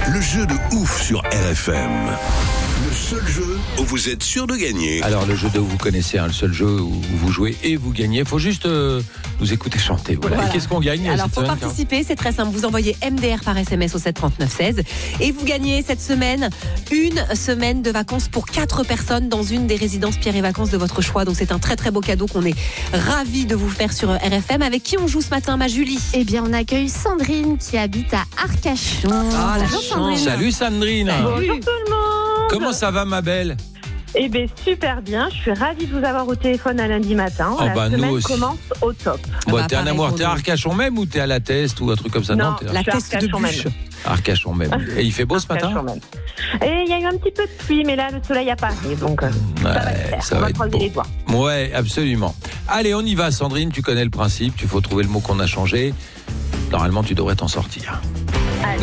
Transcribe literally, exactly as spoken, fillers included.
le jeu de ouf sur R F M. Le seul jeu où vous êtes sûr de gagner. Alors le jeu de vous connaissez, hein, le seul jeu où vous jouez et vous gagnez. Il faut juste euh, nous écouter chanter. Voilà. Voilà. Et qu'est-ce qu'on gagne? Alors cette pour semaine, participer, c'est très simple. Vous envoyez M D R par S M S au sept trente-neuf seize et vous gagnez cette semaine une semaine de vacances pour quatre personnes dans une des résidences Pierre et Vacances de votre choix. Donc c'est un très très beau cadeau qu'on est ravis de vous faire sur R F M. Avec qui on joue ce matin, ma Julie? Eh bien, on accueille Sandrine qui habite à Arcachon. Ah, la Bonjour, chance. Sandrine. Salut Sandrine. Bonjour tout le monde. Comment ça va ma belle? Eh bien super bien, je suis ravie de vous avoir au téléphone un lundi matin. Oh, la bah, nous semaine aussi. commence au top. Bon, bah, t'es un pareil amour, pour t'es à nous. Arcachon même ou t'es à la Teste ou un truc comme ça? Non, t'es La je suis à teste de Arcachon bûche. même. à Arcachon même. Et il fait beau ce matin? Arcachon même. Et il y a eu un petit peu de pluie, mais là le soleil apparaît, donc euh, ça va le Ouais, faire. ça On va va être croiser beau. les doigts. Ouais, absolument. Allez, on y va Sandrine, tu connais le principe, il faut trouver le mot qu'on a changé. Normalement, tu devrais t'en sortir.